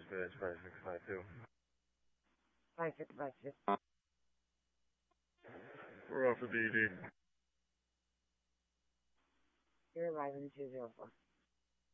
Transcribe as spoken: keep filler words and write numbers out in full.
Village five six five two. five six five two. We're off of B D. You're arriving two zero four.